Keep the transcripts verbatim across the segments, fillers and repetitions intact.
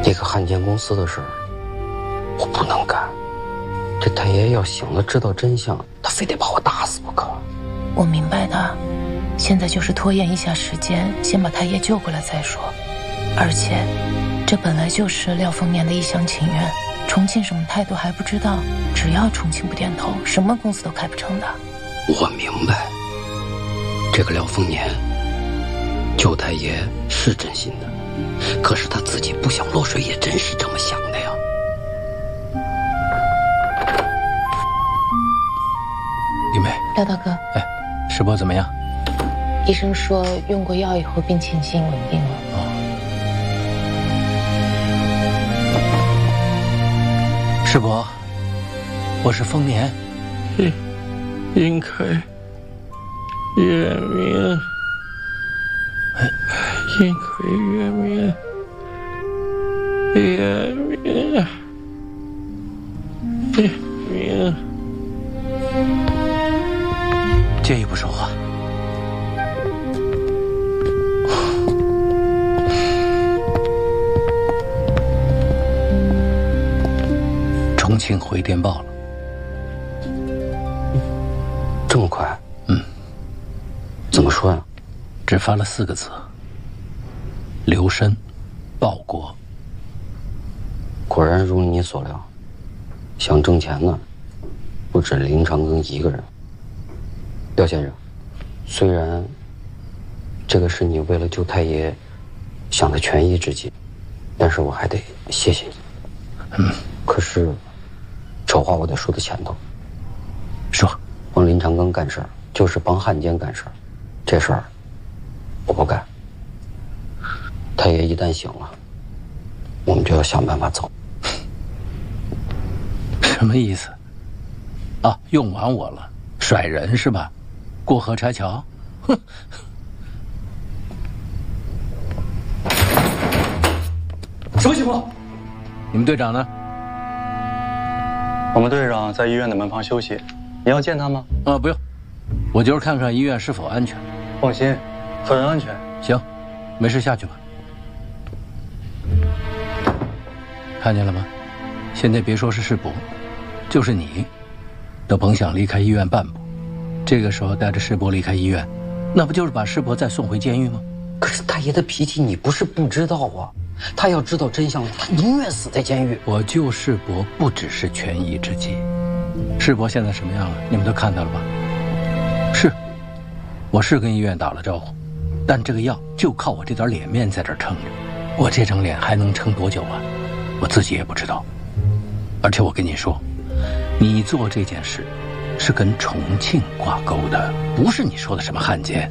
那个汉奸公司的事儿，我不能干。这太爷要醒了，知道真相，他非得把我打死不可。 我明白的，现在就是拖延一下时间，先把太爷救过来再说。而且，这本来就是廖丰年的一厢情愿。重庆什么态度还不知道，只要重庆不点头，什么公司都开不成的。 我明白，这个廖丰年救太爷是真心的，可是他自己不想落水，也真是这么想的呀。 李梅， 廖大哥， 哎，世伯怎么样？ 医生说用过药以后病情已经稳定了。 哦。世伯，我是丰年。 应应该月明，应该月明，月明，月明。 介意不说话？重庆回电报了。 这么快？ 嗯。 怎么说呀？ 只发了四个字：留深，报国。 果然如你所料，想挣钱呢，不止林长庚一个人。廖先生，虽然这个是你为了救太爷想的权宜之计，但是我还得谢谢你。 嗯。 可是，丑话我得说到前头。 说， 帮林长庚干事儿，就是帮汉奸干事儿，这事儿我不干。太爷一旦醒了，我们就要想办法走。 什么意思？啊，用完我了，甩人是吧？过河拆桥？哼！什么情况？你们队长呢？ 我们队长在医院的门旁休息，你要见他吗？ 啊，不用，我就是看看医院是否安全。 放心，很安全。 行，没事下去吧。看见了吗？现在别说是世伯，就是你，都甭想离开医院半步。这个时候带着世伯离开医院，那不就是把世伯再送回监狱吗？ 可是太爷的脾气你不是不知道啊，他要知道真相，他宁愿死在监狱。 我救世伯不只是权宜之计。世伯现在什么样了？你们都看到了吧？是，我是跟医院打了招呼，但这个药就靠我这点脸面在这儿撑着，我这张脸还能撑多久啊？我自己也不知道。而且我跟你说，你做这件事是跟重庆挂钩的，不是你说的什么汉奸。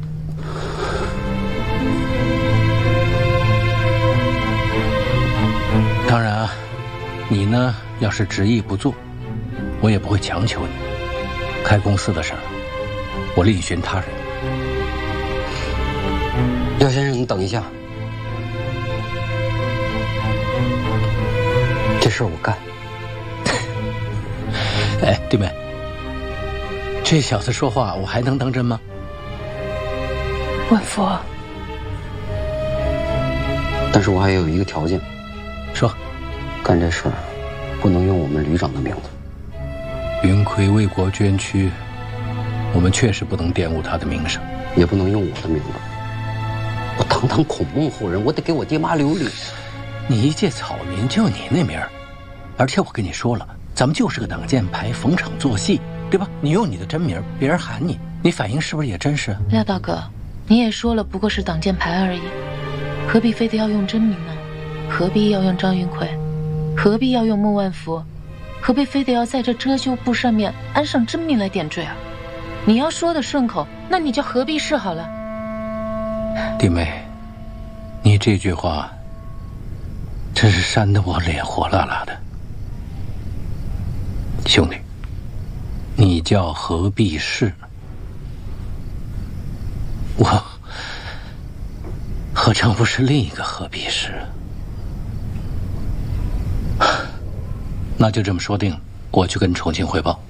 当然啊，你呢要是执意不做，我也不会强求你。开公司的事儿，我另寻他人。 廖先生，你等一下，这事儿我干。 哎，弟妹，这小子说话我还能当真吗？ 万福， 但是我还有一个条件。 说， 干这事儿不能用我们旅长的名字。 云奎为国捐躯，我们确实不能玷污他的名声， 也不能用我的名字。我堂堂孔孟后人，我得给我爹妈留脸。 你一介草民，就你那名儿，而且我跟你说了，咱们就是个挡箭牌，逢场作戏，对吧？你用你的真名，别人喊你，你反应是不是也真实？ 廖大哥，你也说了，不过是挡箭牌而已，何必非得要用真名呢？何必要用张云奎？何必要用穆万福？何必非得要在这遮羞布上面安上真名来点缀啊？你要说的顺口，那你就何必是好了。 弟妹，你这句话真是扇得我脸火辣辣的。兄弟，你叫何必是？我何尝不是另一个何必是？那就这么说定了，我去跟重庆汇报。